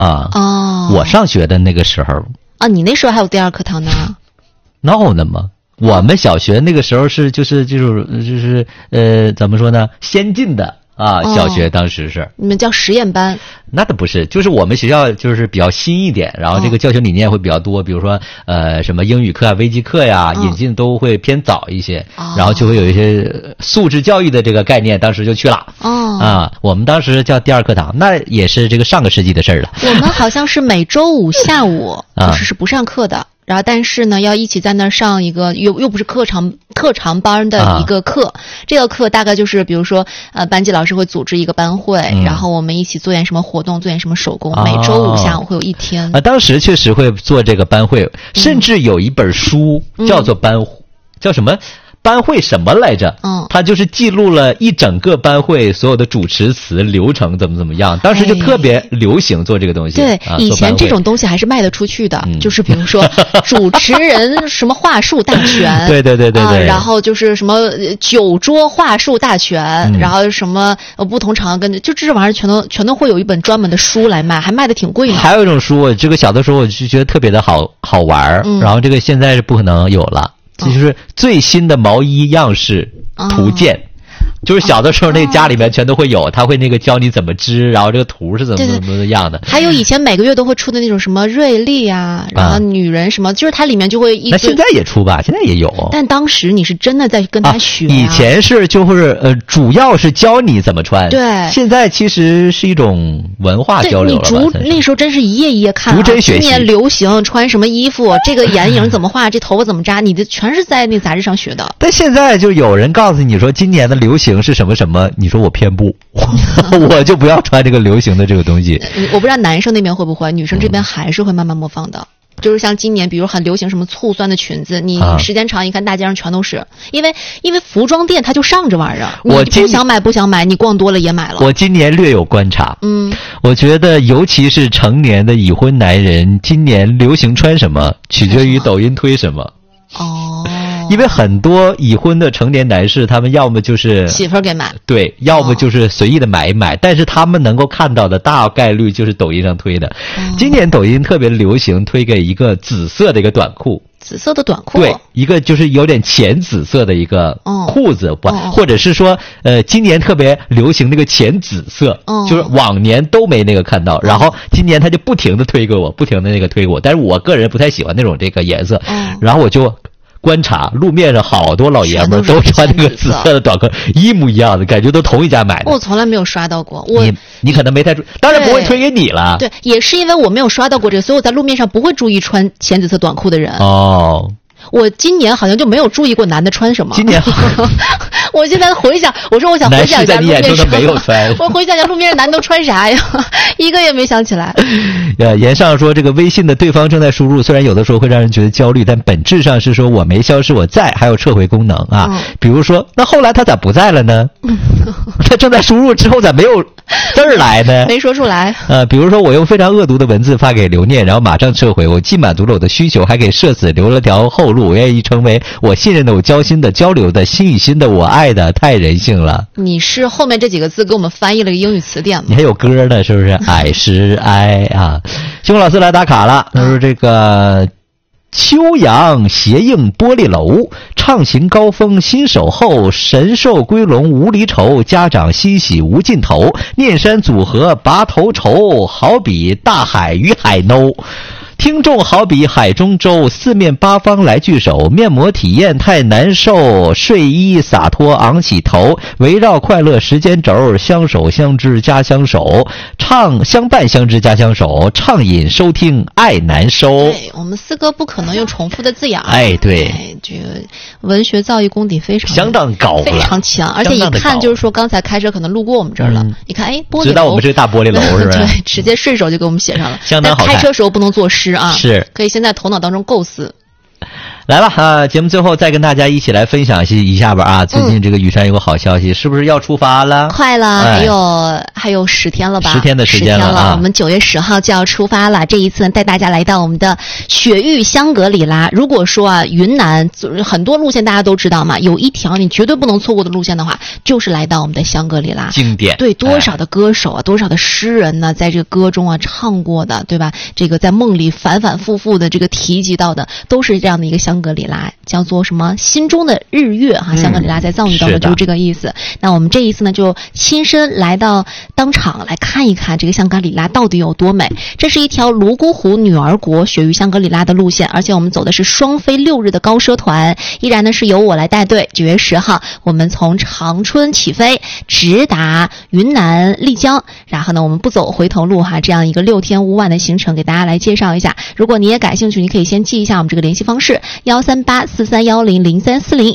啊。 哦， 我上学的那个时候啊，你那时候还有第二课堂呢？ 闹呢吗？我们小学那个时候是就是怎么说呢？先进的啊，小学当时是。 你们叫实验班？ 那倒不是，就是我们学校就是比较新一点，然后这个教学理念会比较多，比如说什么英语课啊、微机课呀，引进都会偏早一些，然后就会有一些素质教育的这个概念，当时就去了。啊，我们当时叫第二课堂，那也是这个上个世纪的事儿了。 我们好像是每周五下午是不上课的。然后，但是呢，要一起在那儿上一个又不是课长班的一个课，这个课大概就是比如说班级老师会组织一个班会，然后我们一起做点什么活动，做点什么手工，每周五下午会有一天。 当时确实会做这个班会，甚至有一本书叫做叫什么？班会什么来着？它就是记录了一整个班会所有的主持词流程怎么样。当时就特别流行做这个东西。 对，以前这种东西还是卖得出去的，就是比如说主持人什么话术大全， 对， 然后就是什么酒桌话术大全，然后什么不同场合就这玩意儿全都会有一本专门的书来卖，还卖得挺贵的。 还有一种书，这个小的时候我就觉得特别的好玩，然后这个现在是不可能有了。这就是最新的毛衣样式图鉴，就是小的时候那家里面全都会有，他会那个教你怎么织，然后这个图是怎么样的。 还有以前每个月都会出的那种什么瑞丽啊，然后女人什么，就是它里面就会那现在也出吧，现在也有。 但当时你是真的在跟他学以前是就是主要是教你怎么穿， 对。 现在其实是一种文化交流了吧。 那时候真是一页一页看， 逐帧学习。 今年流行穿什么衣服，这个眼影怎么画，这头发怎么扎，你的全是在那杂志上学的。 但现在就有人告诉你说今年的流行是什么什么，你说我偏不，我就不要穿这个流行的这个东西。 我不知道男生那边会不会，女生这边还是会慢慢模仿的。就是像今年比如很流行什么醋酸的裙子，你时间长一看大街上全都是，因为服装店它就上这玩意儿，你不想买，你逛多了也买了。 我今年略有观察，我觉得尤其是成年的已婚男人，今年流行穿什么取决于抖音推什么。因为很多已婚的成年男士，他们要么就是媳妇儿给买， 对，要么就是随意的买一买，但是他们能够看到的大概率就是抖音上推的。今年抖音特别流行推给一个紫色的一个短裤， 紫色的短裤， 对，一个就是有点浅紫色的一个裤子，或者是说今年特别流行那个浅紫色，就是往年都没那个看到，然后今年他就不停的推给我，不停的那个推给我，但是我个人不太喜欢那种这个颜色，然后我就观察路面上好多老爷们儿都穿这个紫色的短裤，一模一样的，感觉都同一家买的。 我从来没有刷到过， 你可能没太注意，当然不会推给你了。 对，也是因为我没有刷到过这个，所以我在路面上不会注意穿浅紫色短裤的人。我今年好像就没有注意过男的穿什么。 今年我现在回想，我说我想回想一下路面上没有穿。 我回想一下路面上男的都穿啥呀？一个也没想起来。 言上说这个微信的对方正在输入，虽然有的时候会让人觉得焦虑，但本质上是说我没消失，我在，还有撤回功能啊。比如说，那后来他咋不在了呢？他正在输入之后咋没有字儿来呢？ 没说出来。 比如说我用非常恶毒的文字发给刘念，然后马上撤回，我既满足了我的需求，还给社死留了条后路。我愿意成为我信任的、我交心的、交流的、心与心的、我爱的，太人性了。你是后面这几个字给我们翻译了个英语词典吗？ 你还有歌呢，是不是？爱是爱啊！星老师来打卡了，他说这个秋阳斜映玻璃楼，畅行高峰新守候，神兽归笼无离愁，家长欣喜无尽头，念山组合拔头筹，好比大海与海鸥。听众好比海中舟，四面八方来聚首，面膜体验太难受，睡衣洒脱昂起头，围绕快乐时间轴，相守相知家相守，相伴相知家相守，畅饮收听爱难收。 对，我们四哥不可能用重复的字眼。 对， 这个文学造诣功底相当高了， 非常强，而且一看就是说刚才开车可能路过我们这儿了，一看玻璃楼， 知道我们是大玻璃楼是吧？ 对，直接顺手就给我们写上了。 相当好看。 但开车时候不能作诗啊， 是可以先在头脑当中构思。 来吧节目最后再跟大家一起来分享一下吧最近这个雨山有个好消息，是不是要出发了？ 快了，还有10天了吧 ？10天的时间了我们9月10号就要出发了。这一次带大家来到我们的雪域香格里拉。如果说云南很多路线大家都知道嘛，有一条你绝对不能错过的路线的话，就是来到我们的香格里拉。 经典。 对，多少的歌手多少的诗人呢，在这个歌中唱过的，对吧？这个在梦里反反复复的这个提及到的，都是这样的一个香格里拉，叫做什么心中的日月香格里拉在藏语当中就是这个意思。那我们这一次呢，就亲身来到当场来看一看这个香格里拉到底有多美。这是一条泸沽湖女儿国雪域香格里拉的路线，而且我们走的是双飞6日的高奢团，依然呢是由我来带队。9月10号我们从长春起飞，直达云南丽江，然后呢我们不走回头路这样一个6天5晚的行程给大家来介绍一下。如果你也感兴趣，你可以先记一下我们这个联系方式13843100340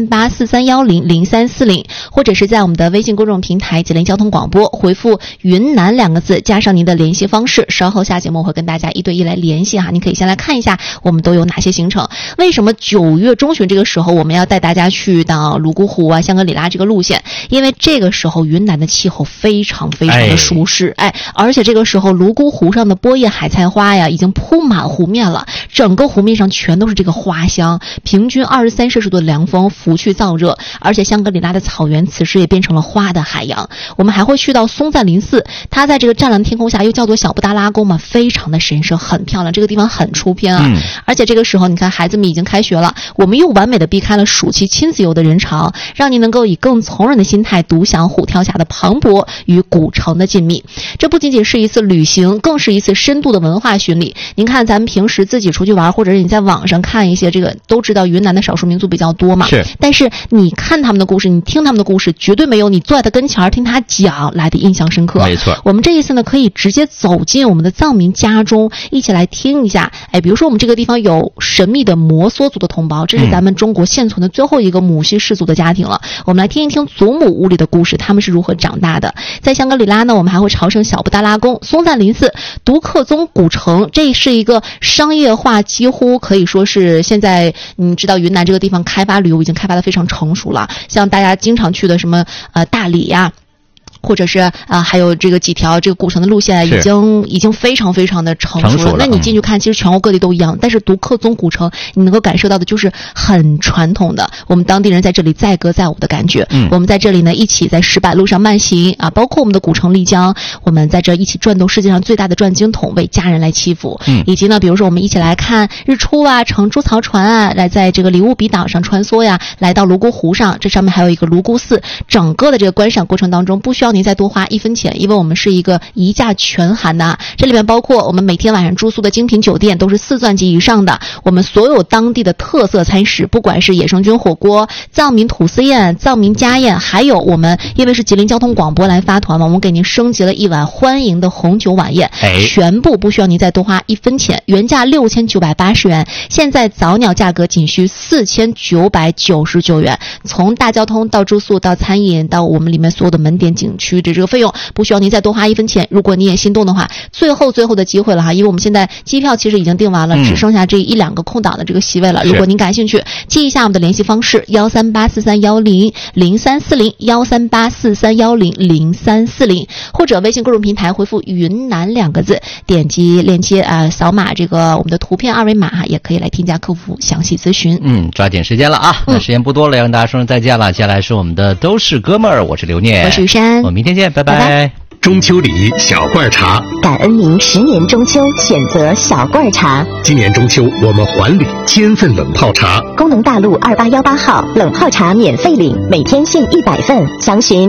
13843100340，或者是在我们的微信公众平台吉林交通广播回复云南2个字加上您的联系方式，稍后下节目我会跟大家1对1来联系你可以先来看一下我们都有哪些行程。为什么9月中旬这个时候我们要带大家去到泸沽湖香格里拉这个路线？因为这个时候云南的气候非常非常的舒适而且这个时候泸沽湖上的波叶海菜花已经铺满湖面了，整个湖面上全都是这个花香，平均23摄氏度的凉风拂去燥热，而且香格里拉的草原此时也变成了花的海洋。我们还会去到松赞林寺，它在这个湛蓝天空下又叫做小布达拉宫嘛，非常的神圣，很漂亮，这个地方很出片而且这个时候你看孩子们已经开学了，我们又完美的避开了暑期亲子游的人潮，让您能够以更从容的心态独享虎跳峡的磅礴与古城的静谧。这不仅仅是一次旅行，更是一次深度的文化巡礼。您看咱们平时自己出去玩，或者是你在网上看一些这个，都知道云南的少数民族比较多嘛，但是你看他们的故事，你听他们的故事，绝对没有你坐在他跟前听他讲来的印象深刻。 没错， 我们这一次呢可以直接走进我们的藏民家中，一起来听一下比如说我们这个地方有神秘的摩梭族的同胞，这是咱们中国现存的最后一个母系氏族的家庭了。我们来听一听祖母屋里的故事，他们是如何长大的。在香格里拉呢，我们还会朝圣小布达拉宫、松赞林寺、独克宗古城，这是一个商业化几乎可以说是现在你知道云南这个地方开发旅游已经开发的非常成熟了，像大家经常去的什么大理或者是还有这个几条这个古城的路线已经非常非常的成熟了。那你进去看，其实全国各地都一样，但是独克宗古城你能够感受到的就是很传统的我们当地人在这里载歌载舞的感觉。我们在这里呢一起在石板路上慢行包括我们的古城丽江，我们在这一起转动世界上最大的转经筒，为家人来祈福。以及呢比如说我们一起来看日出乘猪槽船来在这个里乌比岛上穿梭来到泸沽湖上，这上面还有一个泸沽寺。整个的这个观赏过程当中不需要您再多花1分钱，因为我们是一个一价全含的这里面包括我们每天晚上住宿的精品酒店都是4钻级以上的，我们所有当地的特色餐食，不管是野生菌火锅、藏民土司宴、藏民家宴，还有我们因为是吉林交通广播来发团嘛，我们给您升级了一碗欢迎的红酒晚宴，全部不需要您再多花1分钱，原价6980元，现在早鸟价格仅需4999元。从大交通到住宿到餐饮到我们里面所有的门店景区，这个费用不需要您再多花1分钱。如果你也心动的话，最后的机会了因为我们现在机票其实已经订完了，只剩下这1-2个空档的这个席位了。如果您感兴趣，记一下我们的联系方式13843100340 13843100340，或者微信公众平台回复云南2个字，点击链接扫码这个我们的图片2维码也可以来添加客服详细咨询。 抓紧时间了那时间不多了，要跟大家说声再见了。接下来是我们的都是哥们儿，我是刘念， 我是雨山， 我们明天见，拜拜。 拜拜。 中秋礼小罐茶， 感恩您10年中秋选择小罐茶。 今年中秋我们还礼1000份冷泡茶， 工农大路2818号冷泡茶免费领，每天限100份，详询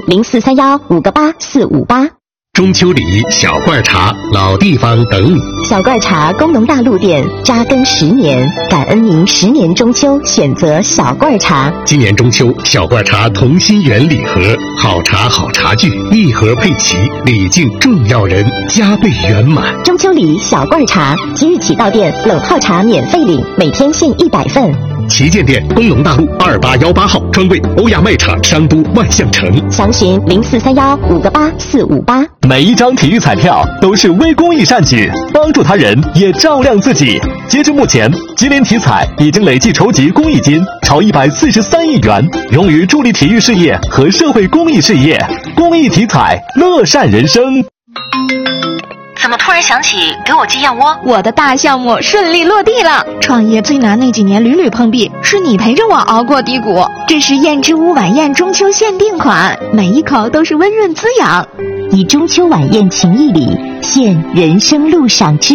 0431-58458。 中秋礼小罐茶，老地方等你。 小罐茶工农大路店扎根10年，感恩您10年中秋选择小罐茶。 今年中秋小罐茶同心圆礼盒，好茶好茶具，一盒配齐，礼敬重要人，加倍圆满。 中秋礼小罐茶，即日起到店冷泡茶免费领，每天限100份。 旗舰店工农大路2818号，专柜欧亚卖场商都万象城， 详询0431-58458。 每一张体育彩票都是微公益善举，帮助助他人，也照亮自己。截至目前，吉林体彩已经累计筹集公益金超143亿元，用于助力体育事业和社会公益事业。公益体彩，乐善人生。 怎么突然想起给我寄燕窝？ 我的大项目顺利落地了，创业最难那几年屡屡碰壁，是你陪着我熬过低谷。这是燕之屋晚宴中秋限定款，每一口都是温润滋养。 以中秋晚宴情谊里，献人生路上之